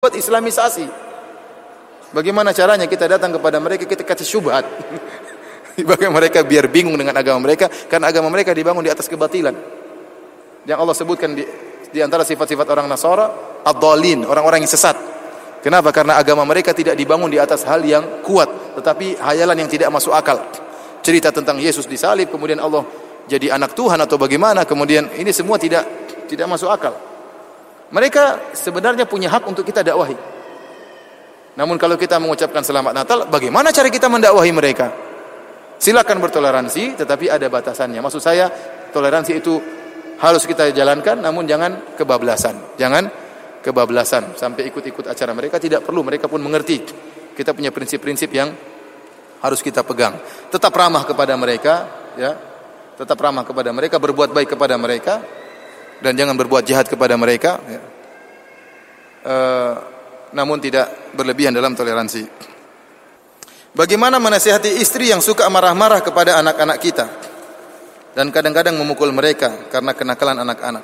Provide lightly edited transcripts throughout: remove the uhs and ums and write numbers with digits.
buat islamisasi. Bagaimana caranya kita datang kepada mereka, kita kasih syubhat. Bagaimana mereka biar bingung dengan agama mereka, karena agama mereka dibangun di atas kebatilan. Yang Allah sebutkan di antara sifat-sifat orang Nasara, ad-dhalin, orang-orang yang sesat. Kenapa? Karena agama mereka tidak dibangun di atas hal yang kuat, tetapi hayalan yang tidak masuk akal. Cerita tentang Yesus disalib, kemudian Allah jadi anak Tuhan atau bagaimana, kemudian ini semua tidak masuk akal. Mereka sebenarnya punya hak untuk kita dakwahi. Namun kalau kita mengucapkan selamat Natal, bagaimana cara kita mendakwahi mereka? Silakan bertoleransi, tetapi ada batasannya. Maksud saya, toleransi itu harus kita jalankan, namun jangan kebablasan. Jangan kebablasan sampai ikut-ikut acara mereka, tidak perlu, mereka pun mengerti. Kita punya prinsip-prinsip yang harus kita pegang. Tetap ramah kepada mereka, ya. Tetap ramah kepada mereka, berbuat baik kepada mereka, dan jangan berbuat jahat kepada mereka, ya. Namun tidak berlebihan dalam toleransi. Bagaimana menasihati istri yang suka marah-marah kepada anak-anak kita dan kadang-kadang memukul mereka karena kenakalan anak-anak?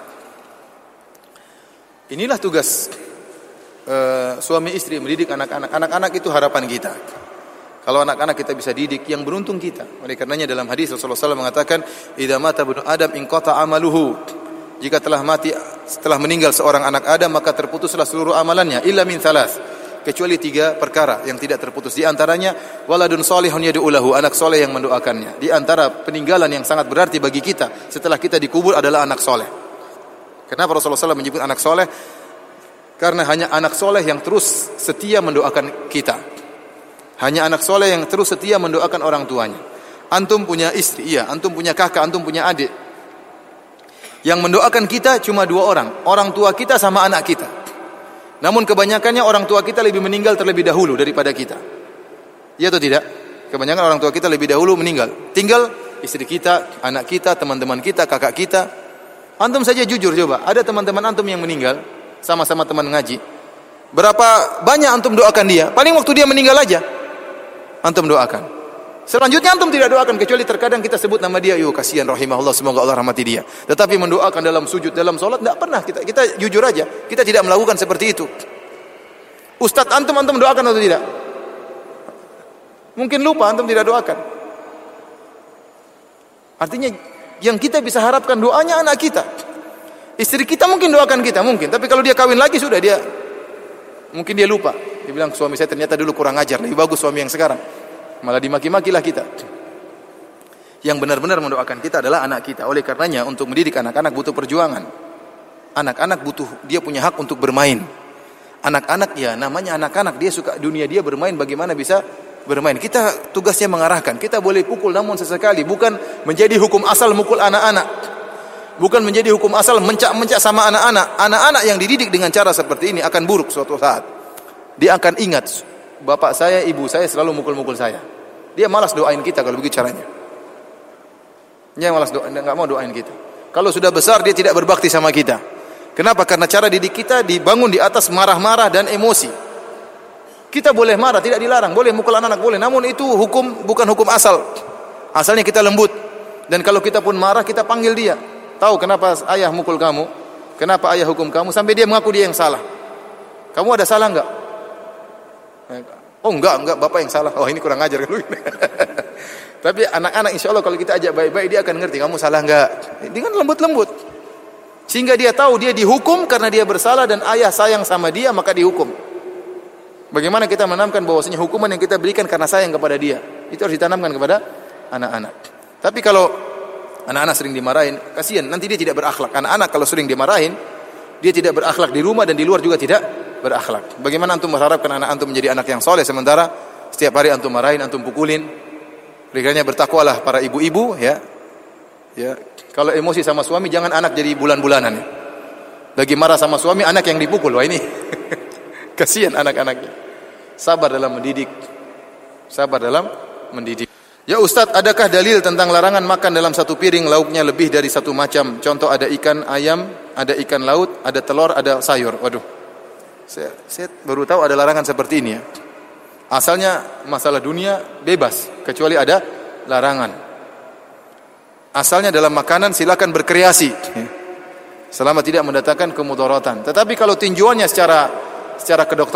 Inilah tugas suami istri, mendidik anak-anak. Anak-anak itu harapan kita. Kalau anak-anak kita bisa didik, yang beruntung kita. Oleh karenanya dalam hadis Rasulullah SAW mengatakan, "Idza mata ibnu Adam inqata amaluhu." Jika telah meninggal seorang anak Adam, maka terputuslah seluruh amalannya, illa min thalath, kecuali 3 perkara yang tidak terputus. Di antaranya waladun salihun yad'u lahu, anak soleh yang mendoakannya. Di antara peninggalan yang sangat berarti bagi kita setelah kita dikubur adalah anak soleh. Kenapa Rasulullah SAW menyebut anak soleh? Karena hanya anak soleh yang terus setia mendoakan kita. Hanya anak soleh yang terus setia mendoakan orang tuanya. Antum punya istri, iya. Antum punya kakak, antum punya adik. Yang mendoakan kita cuma 2 orang. Orang tua kita sama anak kita. Namun kebanyakannya orang tua kita lebih meninggal terlebih dahulu daripada kita. Iya atau tidak? Kebanyakan orang tua kita lebih dahulu meninggal. Tinggal istri kita, anak kita, teman-teman kita, kakak kita. Antum saja jujur coba. Ada teman-teman antum yang meninggal, sama-sama teman ngaji. Berapa banyak antum doakan dia? Paling waktu dia meninggal aja antum doakan. Selanjutnya antum tidak doakan, kecuali terkadang kita sebut nama dia, yo kasihan rahimahullah, semoga Allah rahmati dia. Tetapi mendoakan dalam sujud, dalam salat tidak pernah. Kita jujur aja, kita tidak melakukan seperti itu. Ustaz antum doakan atau tidak? Mungkin lupa, antum tidak doakan. Artinya yang kita bisa harapkan doanya anak kita. Istri kita mungkin doakan kita, mungkin. Tapi kalau dia kawin lagi sudah, mungkin dia lupa. Dia bilang, suami saya ternyata dulu kurang ajar, lebih bagus suami yang sekarang. Malah dimaki-makilah kita. Yang benar-benar mendoakan kita adalah anak kita. Oleh karenanya untuk mendidik anak-anak butuh perjuangan. Anak-anak dia punya hak untuk bermain. Anak-anak ya namanya anak-anak, dia suka dunia dia bermain, bagaimana bisa bermain. Kita tugasnya mengarahkan. Kita boleh pukul namun sesekali, bukan menjadi hukum asal mukul anak-anak. Bukan menjadi hukum asal mencak-mencak sama anak-anak. Anak-anak yang dididik dengan cara seperti ini akan buruk suatu saat. Dia akan ingat, bapak saya, ibu saya selalu mukul-mukul saya. Dia malas doain kita kalau begitu caranya. Dia malas enggak mau doain kita. Kalau sudah besar dia tidak berbakti sama kita. Kenapa? Karena cara didik kita dibangun di atas marah-marah dan emosi. Kita boleh marah, tidak dilarang, boleh mukul anak-anak boleh, namun itu bukan hukum asal. Asalnya kita lembut. Dan kalau kita pun marah, kita panggil dia. Tahu kenapa ayah mukul kamu? Kenapa ayah hukum kamu? Sampai dia mengaku dia yang salah. Kamu ada salah enggak? Oh enggak, bapak yang salah. Oh ini kurang ajar kan. Tapi anak-anak insya Allah kalau kita ajak baik-baik dia akan ngerti kamu salah enggak. Dengan lembut-lembut. Sehingga dia tahu dia dihukum karena dia bersalah dan ayah sayang sama dia maka dihukum. Bagaimana kita menanamkan bahwasanya hukuman yang kita berikan karena sayang kepada dia. Itu harus ditanamkan kepada anak-anak. Tapi kalau anak-anak sering dimarahin, kasihan nanti dia tidak berakhlak. Anak-anak kalau sering dimarahin, dia tidak berakhlak di rumah dan di luar juga tidak berakhlak. Bagaimana antum mengharapkan anak antum menjadi anak yang soleh sementara setiap hari antum marahin, antum pukulin? Kiranya bertakwalah para ibu-ibu ya. Ya, kalau emosi sama suami jangan anak jadi bulan-bulanan. Lagi marah sama suami anak yang dipukul. Wah ini kasihan anak-anaknya. Sabar dalam mendidik. Sabar dalam mendidik. Ya Ustaz, adakah dalil tentang larangan makan dalam satu piring lauknya lebih dari satu macam? Contoh ada ikan ayam, ada ikan laut, ada telur, ada sayur. Waduh. Saya baru tahu ada larangan seperti ini ya. Asalnya masalah dunia bebas, kecuali ada larangan. Asalnya dalam makanan silakan berkreasi, selama tidak mendatangkan kemudaratan. Tetapi kalau tinjauannya secara secara kedokteran